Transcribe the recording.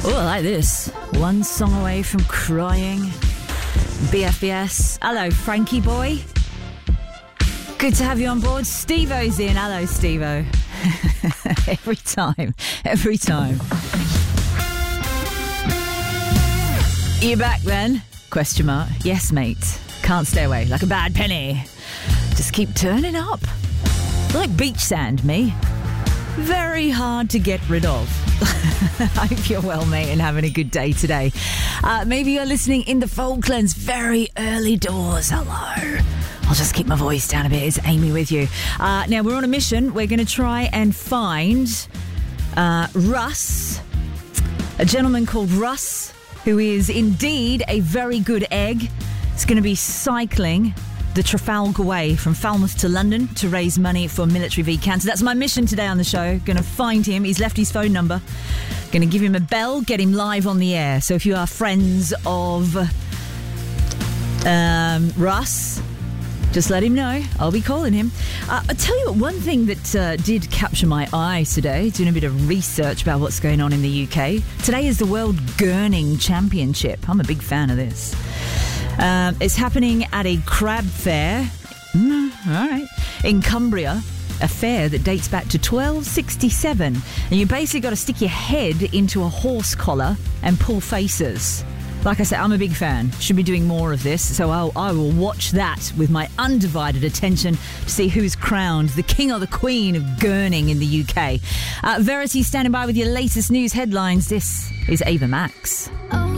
Oh, I like this. One song away from crying. BFBS. Hello, Frankie boy. Good to have you on board. Steve-O's in. Hello, Steve-O. Every time. You back then? Question mark. Yes, mate. Can't stay away. Like a bad penny. Just keep turning up. Like beach sand, me. Very hard to get rid of. I hope you're well, mate, and having a good day today. Maybe you're listening in the Falklands, very early doors. Hello. I'll just keep my voice down a bit. It's Amy with you. Now, we're on a mission. We're going to try and find Russ, a gentleman called Russ, who is indeed a very good egg. He's going to be cycling the Trafalgar Way from Falmouth to London to raise money for Military v Cancer. That's my mission today on the show. Going to find him. He's left his phone number. Going to give him a bell, get him live on the air. So if you are friends of Russ, just let him know. I'll be calling him. I'll tell you what, one thing that did capture my eye today, doing a bit of research about what's going on in the UK. Today is the World Gurning Championship. I'm a big fan of this. It's happening at a crab fair, all right, in Cumbria, a fair that dates back to 1267. And you basically got to stick your head into a horse collar and pull faces. Like I said, I'm a big fan. Should be doing more of this, so I will watch that with my undivided attention to see who's crowned the king or the queen of gurning in the UK. Verity standing by with your latest news headlines. This is Ava Max. Oh.